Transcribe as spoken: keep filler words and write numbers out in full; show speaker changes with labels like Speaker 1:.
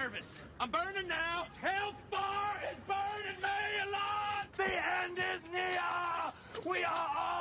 Speaker 1: nervous. I'm burning now. Hellfire is burning me alive. The end is near. We are all